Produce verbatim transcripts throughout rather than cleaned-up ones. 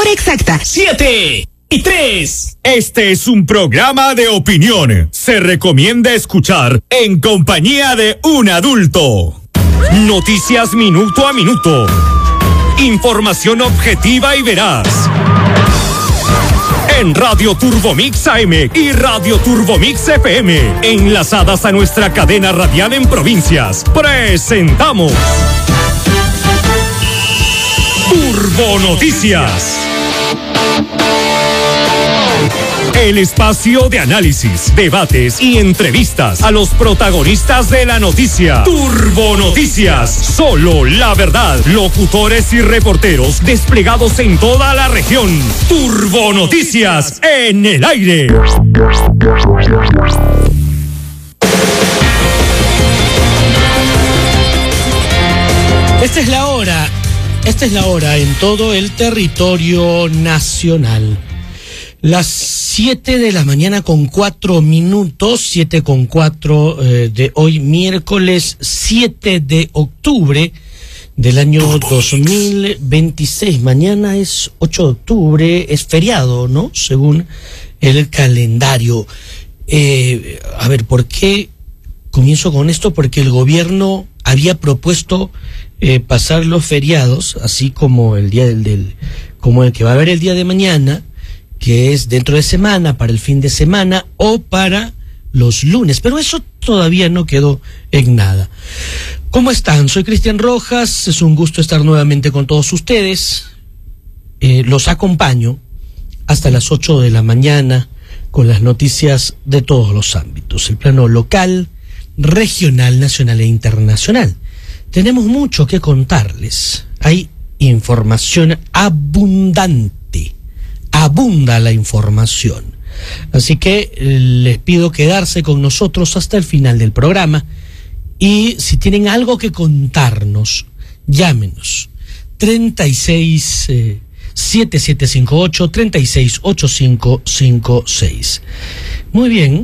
Hora exacta. Siete y tres. Este es un programa de opinión. Se recomienda escuchar en compañía de un adulto. Noticias minuto a minuto. Información objetiva y veraz. En Radio Turbomix A M y Radio Turbomix F M, enlazadas a nuestra cadena radial en provincias, presentamos Turbo Noticias. El espacio de análisis, debates y entrevistas a los protagonistas de la noticia. Turbo Noticias, solo la verdad. Locutores y reporteros desplegados en toda la región. Turbo Noticias en el aire. Esta es la hora, esta es la hora en todo el territorio nacional. Las siete de la mañana con cuatro minutos, siete con cuatro eh, de hoy, miércoles siete de octubre del año dos mil veintiséis. Mañana es ocho de octubre, es feriado, ¿no? Según el calendario. Eh, a ver, ¿por qué comienzo con esto? Porque el gobierno había propuesto eh, pasar los feriados, así como el día del, del, como el que va a haber el día de mañana, que es dentro de semana, para el fin de semana o para los lunes, pero eso todavía no quedó en nada. ¿Cómo están? Soy Cristian Rojas, es un gusto estar nuevamente con todos ustedes. Eh, los acompaño hasta las ocho de la mañana con las noticias de todos los ámbitos, el plano local, regional, nacional e internacional. Tenemos mucho que contarles, hay información abundante. Abunda la información. Así que eh, les pido quedarse con nosotros hasta el final del programa y si tienen algo que contarnos, llámenos treinta y seis, siete siete cinco ocho, treinta y seis, ochenta y cinco cincuenta y seis. Muy bien.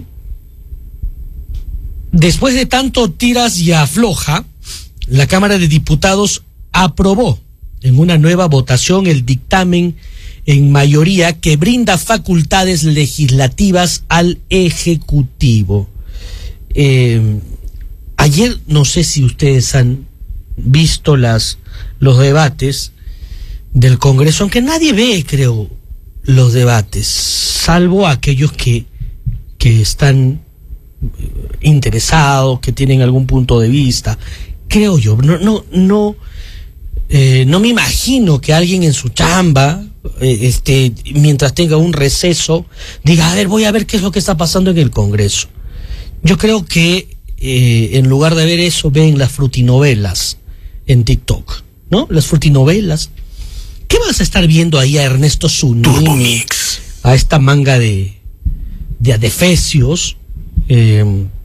Después de tanto tiras y afloja, la Cámara de Diputados aprobó en una nueva votación el dictamen en mayoría que brinda facultades legislativas al Ejecutivo. Eh, ayer, no sé si ustedes han visto las, los debates del Congreso, aunque nadie ve, creo, los debates, salvo aquellos que, que están interesados, que tienen algún punto de vista, creo yo. No, no, no, eh, no me imagino que alguien en su chamba, este, mientras tenga un receso, diga, a ver, voy a ver qué es lo que está pasando en el Congreso. Yo creo que eh, en lugar de ver eso, ven las frutinovelas en TikTok, ¿no? Las frutinovelas. ¿Qué vas a estar viendo ahí a Ernesto Zunini, a esta manga de, de adefesios, eh,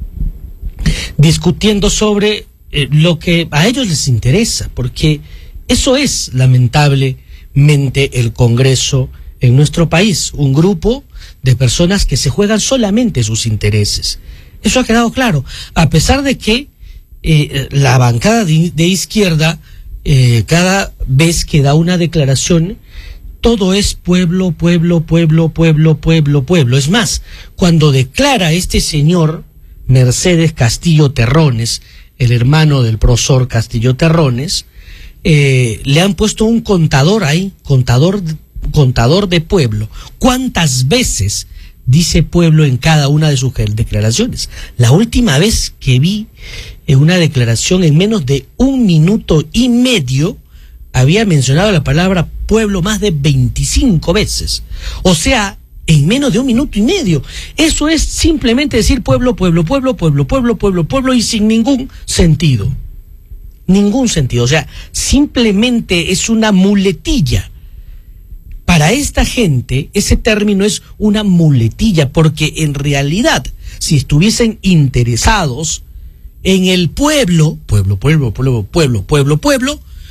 discutiendo sobre eh, lo que a ellos les interesa? Porque eso es lamentable el Congreso en nuestro país, un grupo de personas que se juegan solamente sus intereses. Eso ha quedado claro, a pesar de que eh, la bancada de, de izquierda eh, cada vez que da una declaración, todo es pueblo, pueblo, pueblo, pueblo, pueblo, pueblo. Es más, cuando declara este señor Mercedes Castillo Terrones, el hermano del profesor Castillo Terrones, Eh, le han puesto un contador ahí, contador, contador de pueblo. ¿Cuántas veces dice pueblo en cada una de sus declaraciones? La última vez que vi en una declaración en menos de un minuto y medio había mencionado la palabra pueblo más de veinticinco veces. O sea, en menos de un minuto y medio. Eso es simplemente decir pueblo, pueblo, pueblo, pueblo, pueblo, pueblo, pueblo y sin ningún sentido. Ningún sentido, o sea, simplemente es una muletilla. Para esta gente, ese término es una muletilla, porque en realidad, si estuviesen interesados en el pueblo, pueblo, pueblo, pueblo, pueblo, pueblo, pueblo,